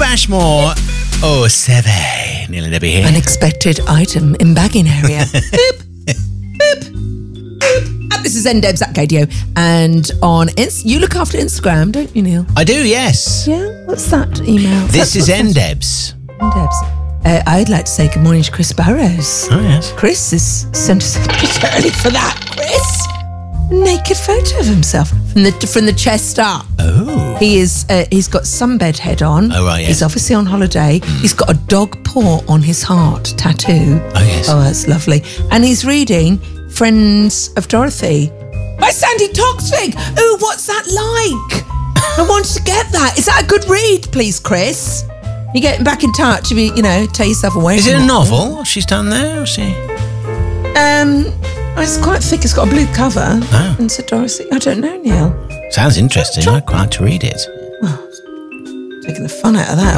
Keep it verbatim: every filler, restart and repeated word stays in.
Ashmore. Oh, seven. Neil and Debbie here. Unexpected item in bagging area. Boop, boop, boop. Ah, this is N Debs at Gadio. And on Inst- you look after Instagram, don't you, Neil? I do, yes. Yeah? What's that email? This That's is what's N that? Debs. N Debs. Uh, I'd like to say good morning to Chris Burrows. Oh, yes. Chris is sent us a bit early for that, Chris. A naked photo of himself from the from the chest up. Oh. He is. Uh, he's got sunbed head on. Oh, right, yes. He's obviously on holiday. Mm. He's got a dog paw on his heart tattoo. Oh, yes. Oh, that's lovely. And he's reading Friends of Dorothy by Sandy Toksvig. Ooh, what's that like? I wanted to get that. Is that a good read, please, Chris? You getting back in touch if you, you know, take yourself away. Is from it a that. novel she's done there, or she? Um, it's quite thick. It's got a blue cover. Oh. And so Dorothy, I don't know, Neil. Sounds interesting. I'd quite like to read it. Well, taking the fun out of that.